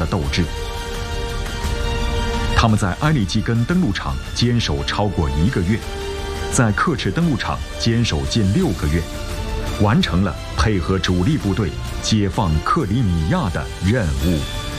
的斗志。他们在埃里季根登陆场坚守超过1个月，在克赤登陆场坚守近6个月，完成了配合主力部队解放克里米亚的任务。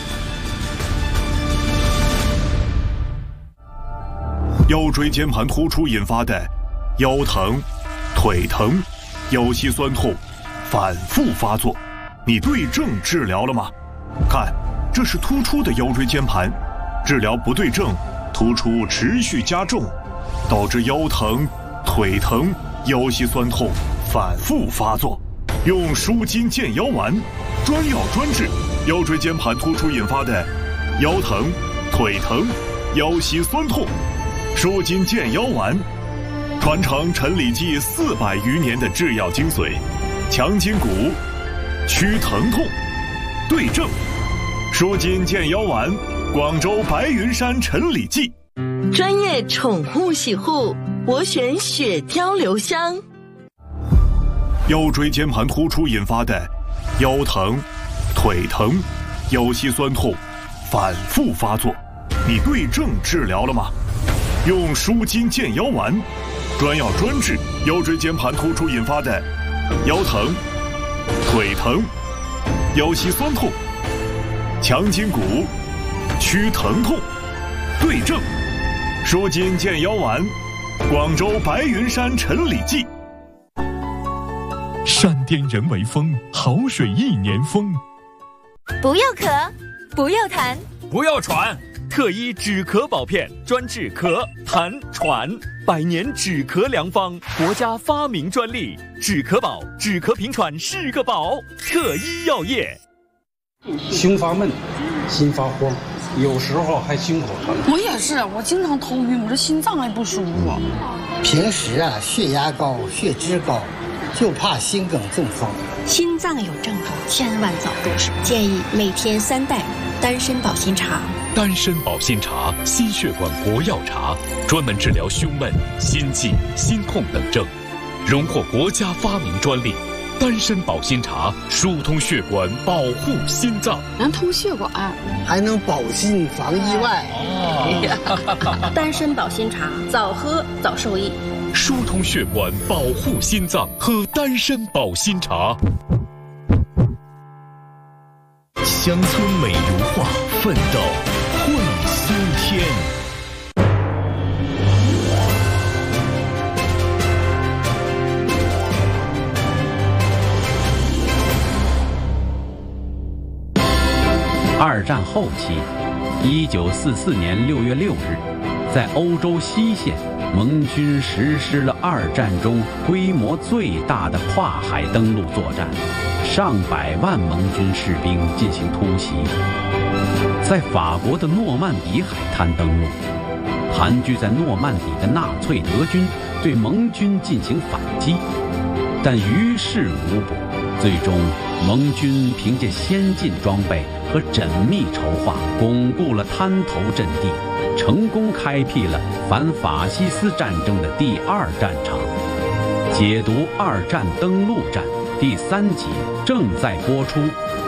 腰椎间盘突出引发的腰疼、腿疼、腰膝酸痛反复发作，你对症治疗了吗？看，这是突出的腰椎间盘，治疗不对症，突出持续加重，导致腰疼、腿疼、腰膝酸痛反复发作。用舒筋健腰丸，专药专治腰椎间盘突出引发的腰疼、腿疼、腰膝酸痛。舒筋健腰丸，传承陈李济400余年的制药精髓，强筋骨，祛疼痛，对症。舒筋健腰丸，广州白云山陈李济。 专业宠物洗护，我选雪貂留香。 腰椎间盘突出引发的腰疼、腿疼、腰膝酸痛反复发作，你对症治疗了吗？用舒筋健腰丸，专药专治腰椎间盘突出引发的腰疼、腿疼、腰膝酸痛，强筋骨，祛疼痛，对症。舒筋健腰丸，广州白云山陈李济。 山巅人为峰，好水1年丰。 不要咳，不要痰， 不要喘。特一止咳宝片，专治咳、痰、喘，100年止咳良方，国家发明专利。止咳宝，止咳平喘是个宝。特一药业。 胸发闷，心发慌，有时候还心口疼。 我也是，我经常头晕，我这心脏还不舒服。 平时血压高，血脂高，就怕心梗中风。 心脏有症状，千万早入手。建议每天3袋丹参保心茶。 丹参保心茶，心血管国药茶，专门治疗胸闷、心悸、心痛等症，荣获国家发明专利。丹参保心茶疏通血管，保护心脏， 能通血管， 还能保心防意外。 丹参保心茶，早喝早受益。 疏通血管，保护心脏，喝丹参保心茶。乡村美如画，奋斗会苏天。 二战后期，1944年6月6日，在欧洲西线，盟军实施了二战中规模最大的跨海登陆作战，上百万盟军士兵进行突袭，在法国的诺曼底海滩登陆。盘踞在诺曼底的纳粹德军对盟军进行反击，但于事无补。最终，盟军凭借先进装备和缜密筹划，巩固了滩头阵地，成功开辟了反法西斯战争的第2战场。解读二战登陆战第3集正在播出。